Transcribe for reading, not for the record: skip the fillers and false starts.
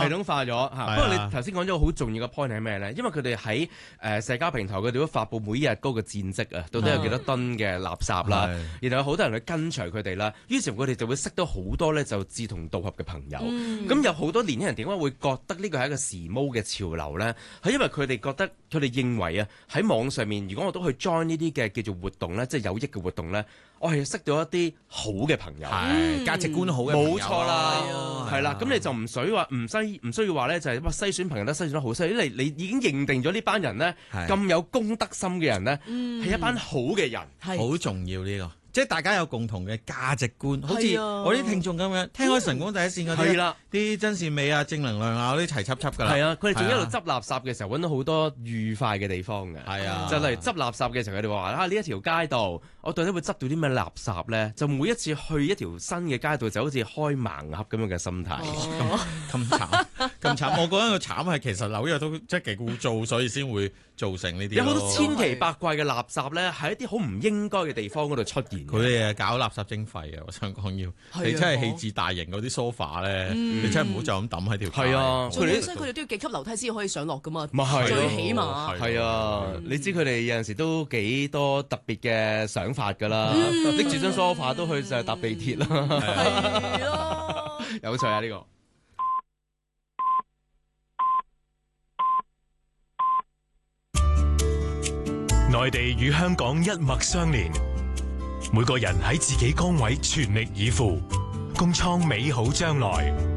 系統化咗嚇。不過你頭先講咗個好重要嘅 point 係咩咧？因為佢哋喺社交平台佢哋都發布每一日嗰個戰績啊，到底有幾多噸嘅垃圾啦，然後有好多人去跟隨佢哋啦，於是佢哋就會識到好多咧就志同道合嘅朋友。咁有好多年輕人點解會覺得呢個係一個時髦嘅潮流咧？係因為佢哋覺得佢哋認為啊，喺網上面如果我都去 join 呢啲嘅叫做活動咧，即係有益嘅活動咧，我係識到一啲好嘅朋友， 價值觀好嘅朋友， 冇錯啦，係啦。咁你就唔需要話咧，就係篩選朋友都篩選得好犀利，因為你已經認定咗呢班人咧，咁有公德心嘅人咧，係一班好嘅人， 好重要呢個。即係大家有共同嘅價值觀，好似我啲聽眾咁樣，聽開晨光第一線嗰啲，啲真善美啊、正能量啊嗰啲齊輯輯㗎啦。 係啊，佢哋仲一路執垃圾嘅時候揾到好多愉快嘅地方嘅。係啊，就例如執垃圾嘅時候，佢哋話呢一條街道，我到底會執到啲咩垃圾咧？就每一次去一條新嘅街道，就好似開盲盒咁樣嘅心態。 咁慘，咁慘！我覺得個慘係其實紐約都即係幾污糟，所以先會造成呢啲。 有好多千奇百怪嘅垃圾咧，喺一啲好唔應該嘅地方嗰度出現。 佢哋搞垃圾徵費啊！我想講你真係棄置大型嗰啲 sofa 咧，你真係唔好就咁抌喺條街。 係啊， 佢哋都要幾級樓梯先可以上落噶嘛？ 咪係最起碼係啊！你知佢哋有陣時都幾多特別嘅想法㗎啦，拎住張 sofa 都去就係搭地鐵啦。 係咯， 有趣啊呢個！ 內地與香港一脈相連。每個人喺自己崗位全力以赴，共創美好將來。